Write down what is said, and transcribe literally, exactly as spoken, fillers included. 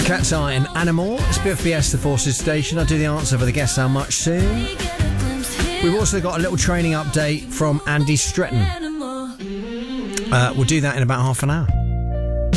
Cat's Eye and Animal. It's Biff B S, the Forces Station. I'll do the answer for the Guess How Much soon. We've also got a little training update from Andy Stretton. Uh, we'll do that in about half an hour.